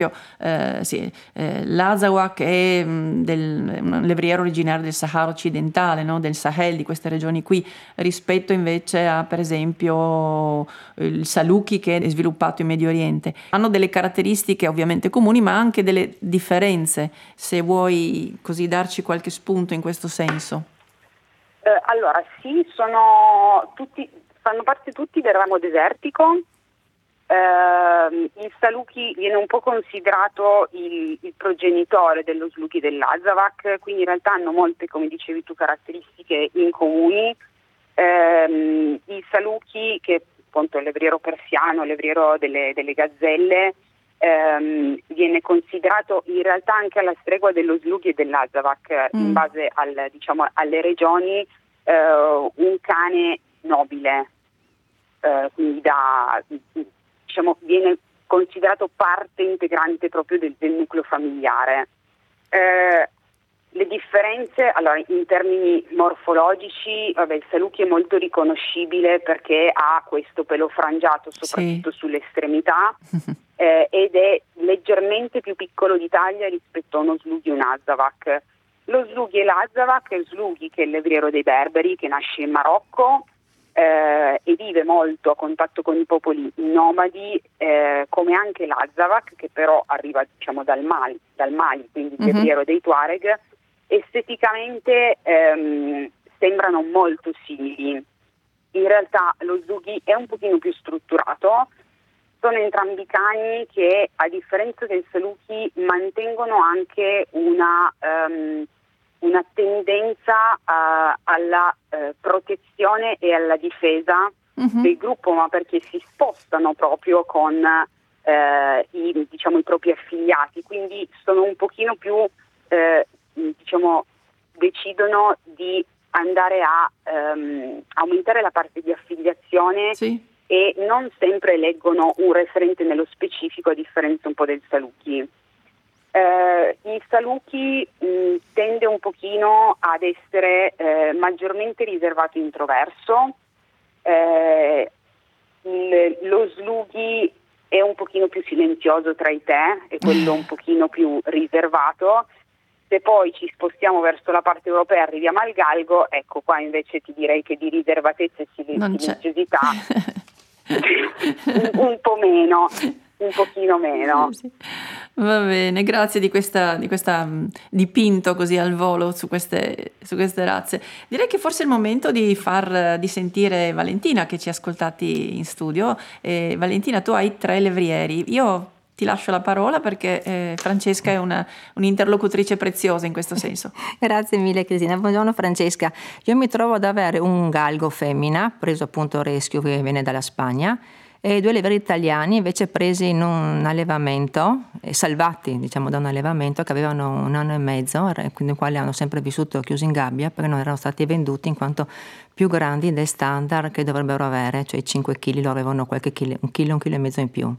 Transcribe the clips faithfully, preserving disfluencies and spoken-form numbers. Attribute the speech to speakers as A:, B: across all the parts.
A: Eh, sì, eh, l'Azawak è mh, del, un levriero originario del Sahara occidentale, no? Del Sahel, di queste regioni qui, rispetto invece a, per esempio, il Saluki che è sviluppato in Medio Oriente. Hanno delle caratteristiche ovviamente comuni, ma anche delle differenze, se vuoi così darci qualche spunto in questo senso.
B: Eh, allora, sì, sono tutti, fanno parte tutti del ramo desertico. Uh, il Saluki viene un po' considerato il, il progenitore dello Sluki dell'Azawak, quindi in realtà hanno molte, come dicevi tu, caratteristiche in comuni. Uh, il Saluki, che appunto è il levriero persiano, il levriero delle, delle gazzelle, um, viene considerato in realtà anche alla stregua dello Sluki e dell'Azawak, mm. in base al, diciamo, alle regioni, uh, un cane nobile, uh, quindi da... diciamo, viene considerato parte integrante proprio del, del nucleo familiare. Eh, le differenze, allora, in termini morfologici, vabbè, il Saluki è molto riconoscibile perché ha questo pelo frangiato soprattutto sì. sulle estremità eh, ed è leggermente più piccolo di taglia rispetto a uno Slugi e un Azawak. Lo Slugi e l'Azawak, Slugi che è il levriero dei berberi che nasce in Marocco, Eh, e vive molto a contatto con i popoli nomadi, eh, come anche l'Azawak, che però arriva diciamo dal Mali, dal Mali quindi il levriero mm-hmm. dei Tuareg. Esteticamente ehm, sembrano molto simili. In realtà lo Zughi è un pochino più strutturato. Sono entrambi cani che, a differenza del Saluki, mantengono anche una um, una tendenza uh, alla uh, protezione e alla difesa uh-huh. del gruppo, ma perché si spostano proprio con uh, i, diciamo, i propri affiliati, quindi sono un pochino più, uh, diciamo, decidono di andare a um, aumentare la parte di affiliazione sì. e non sempre leggono un referente nello specifico, a differenza un po' del Saluki. Uh, il Saluki mh, tende un pochino ad essere uh, maggiormente riservato e introverso, uh, il, lo Slugi è un pochino più silenzioso tra i te, è quello un pochino più riservato. Se poi ci spostiamo verso la parte europea e arriviamo al galgo, ecco qua invece ti direi che di riservatezza e sil- silenziosità un, un po' meno, un pochino meno.
A: Sì. Va bene, grazie di questa, di questa dipinto così al volo su queste, su queste razze. Direi che forse è il momento di far di sentire Valentina che ci ha ascoltati in studio. Eh, Valentina, tu hai tre levrieri. Io ti lascio la parola perché eh, Francesca è una, un'interlocutrice preziosa in questo senso.
C: Grazie mille Cristina. Buongiorno Francesca. Io mi trovo ad avere un galgo femmina, preso appunto rescue che viene dalla Spagna, e due levrieri italiani invece presi in un allevamento, eh, salvati diciamo da un allevamento che avevano un anno e mezzo, quindi i quali hanno sempre vissuto chiusi in gabbia perché non erano stati venduti in quanto più grandi dei standard che dovrebbero avere, cioè cinque chili, loro avevano qualche chilo, un chilo, un chilo e mezzo in più.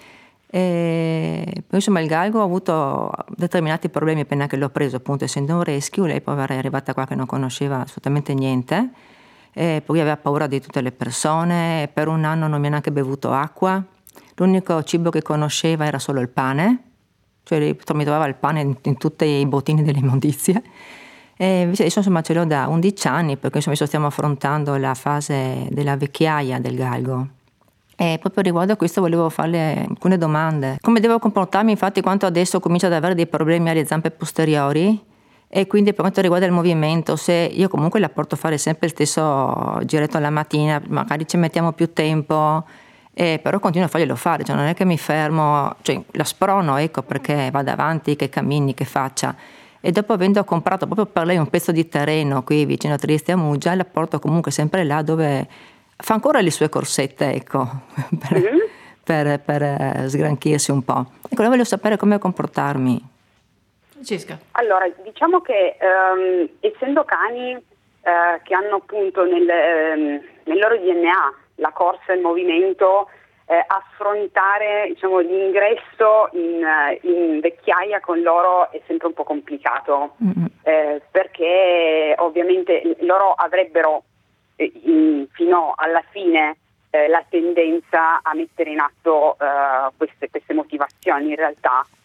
C: E poi insomma il galgo ha avuto determinati problemi appena che l'ho preso, appunto essendo un rescue. Lei povera è arrivata qua che non conosceva assolutamente niente. E poi aveva paura di tutte le persone, per un anno non mi ha neanche bevuto acqua, l'unico cibo che conosceva era solo il pane, cioè mi trovava il pane in, in tutti i bottini delle immondizie. E invece adesso insomma ce l'ho da undici anni, perché insomma adesso stiamo affrontando la fase della vecchiaia del galgo. E proprio riguardo a questo volevo farle alcune domande. Come devo comportarmi infatti quando adesso comincio ad avere dei problemi alle zampe posteriori? E quindi per quanto riguarda il movimento, se io comunque la porto a fare sempre il stesso giretto alla mattina, magari ci mettiamo più tempo, eh, però continuo a farglielo fare, cioè non è che mi fermo, cioè la sprono, ecco, perché vada avanti, che cammini, che faccia. E dopo avendo comprato proprio per lei un pezzo di terreno qui vicino a Trieste a Muggia, la porto comunque sempre là dove fa ancora le sue corsette, ecco, per, mm-hmm. per, per sgranchirsi un po'. Ecco, voglio sapere come comportarmi.
A: Francesca.
B: Allora, diciamo che um, essendo cani uh, che hanno appunto nel, um, nel loro D N A la corsa e il movimento, eh, affrontare diciamo, l'ingresso in, in vecchiaia con loro è sempre un po' complicato, mm-hmm. eh, perché ovviamente loro avrebbero eh, in, fino alla fine eh, la tendenza a mettere in atto eh, queste, queste motivazioni in realtà.